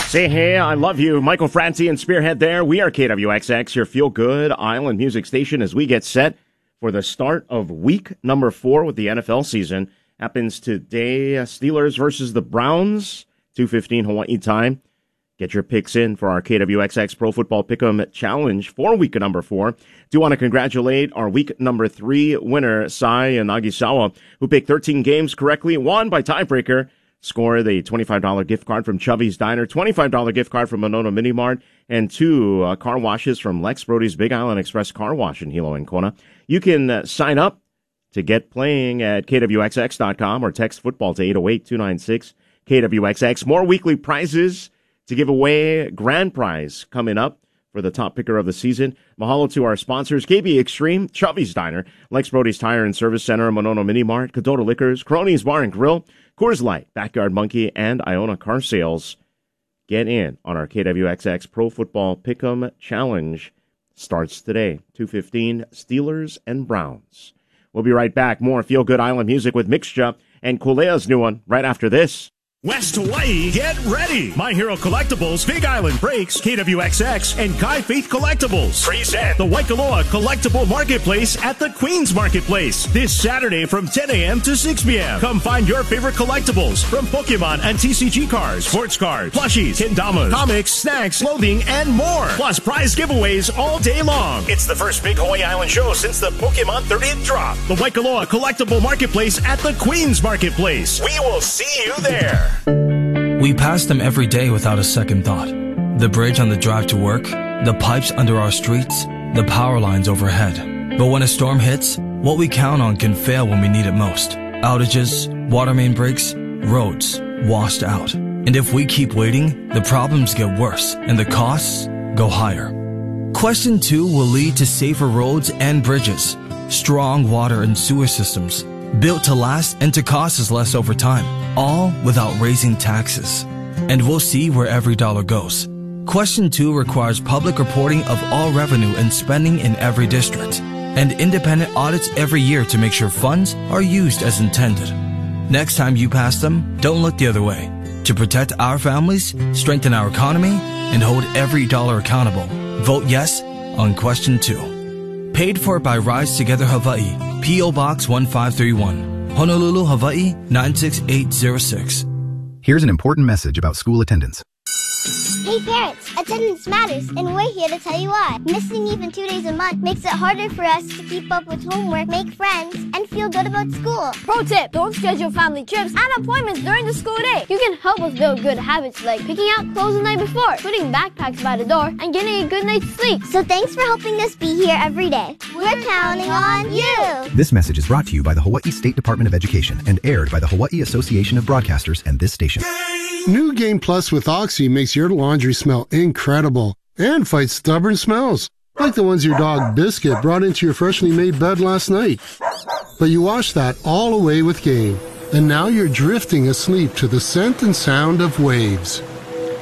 Say hey, I love you. Michael Franti and Spearhead there. We are KWXX, your feel-good island music station, as we get set for the start of week number 4 with the NFL season. Happens today, Steelers versus the Browns, 2:15 Hawaii time. Get your picks in for our KWXX Pro Football Pick'em Challenge for week number 4. Do want to congratulate our week number 3 winner, Sai Nagisawa, who picked 13 games correctly, won by tiebreaker. Score the $25 gift card from Chubby's Diner, $25 gift card from Monono Mini Mart, and 2 car washes from Lex Brody's Big Island Express Car Wash in Hilo and Kona. You can sign up to get playing at KWXX.com or text football to 808-296-KWXX. More weekly prizes to give away. Grand prize coming up for the top picker of the season. Mahalo to our sponsors, KB Extreme, Chubby's Diner, Lex Brody's Tire and Service Center, Monono Mini Mart, Kadota Liquors, Cronies Bar and Grill, Coors Light, Backyard Monkey, and Iona Car Sales. Get in on our KWXX Pro Football Pick'em Challenge. Starts today, 2:15, Steelers and Browns. We'll be right back. More Feel Good Island music with Mixture and Kulea's new one right after this. West Hawaii, get ready! My Hero Collectibles, Big Island Breaks, KWXX, and Kai Faith Collectibles present the Waikoloa Collectible Marketplace at the Queens Marketplace this Saturday from 10 a.m. to 6 p.m. Come find your favorite collectibles from Pokemon and TCG cars, sports cars, plushies, kendamas, comics, snacks, clothing, and more. Plus prize giveaways all day long. It's the first big Hawaii Island show since the Pokemon 30th drop. The Waikoloa Collectible Marketplace at the Queens Marketplace. We will see you there. We pass them every day without a second thought. The bridge on the drive to work, the pipes under our streets, the power lines overhead. But when a storm hits, what we count on can fail when we need it most. Outages, water main breaks, roads washed out. And if we keep waiting, the problems get worse and the costs go higher. Question 2 will lead to safer roads and bridges, strong water and sewer systems, built to last and to cost us less over time, all without raising taxes. And we'll see where every dollar goes. Question 2 requires public reporting of all revenue and spending in every district, and independent audits every year to make sure funds are used as intended. Next time you pass them, don't look the other way. To protect our families, strengthen our economy, and hold every dollar accountable, vote yes on Question 2. Paid for by Rise Together Hawaii, P.O. Box 1531, Honolulu, Hawaii 96806. Here's an important message about school attendance. Hey parents, attendance matters, and we're here to tell you why. Missing even 2 days a month makes it harder for us to keep up with homework, make friends, and feel good about school. Pro tip, don't schedule family trips and appointments during the school day. You can help us build good habits like picking out clothes the night before, putting backpacks by the door, and getting a good night's sleep. So thanks for helping us be here every day. We're counting on you! This message is brought to you by the Hawaii State Department of Education and aired by the Hawaii Association of Broadcasters and this station. New Game Plus with Oxy makes your laundry smell incredible and fights stubborn smells, like the ones your dog Biscuit brought into your freshly made bed last night. But you washed that all away with Game, and now you're drifting asleep to the scent and sound of waves.